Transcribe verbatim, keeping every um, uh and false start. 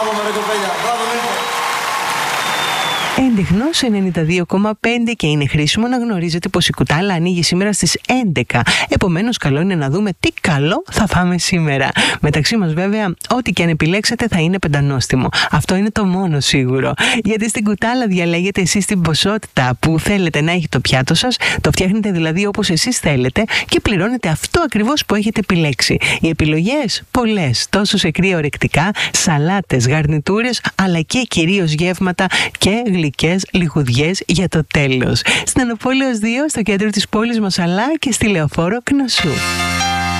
Μπράβο με ρε κοπέλια, μπράβο Μίλκο. Έντεχνος ενενήντα δύο κόμμα πέντε και είναι χρήσιμο να γνωρίζετε πως η κουτάλα ανοίγει σήμερα στις έντεκα. Επομένως, καλό είναι να δούμε τι καλό θα φάμε σήμερα. Μεταξύ μας, βέβαια, ό,τι και αν επιλέξετε θα είναι πεντανόστιμο. Αυτό είναι το μόνο σίγουρο. Γιατί στην κουτάλα διαλέγετε εσείς την ποσότητα που θέλετε να έχει το πιάτο σας, το φτιάχνετε δηλαδή όπως εσείς θέλετε και πληρώνετε αυτό ακριβώς που έχετε επιλέξει. Οι επιλογές πολλές, τόσο σε κρύα ορεκτικά, σαλάτες, γαρνιτούρες, αλλά και κυρίως γεύματα και γλυκές λιχουδιές για το τέλος. Στην Ανοπόλεως δύο, στο κέντρο της πόλης μας, αλλά και στη Λεωφόρο Κνωσού.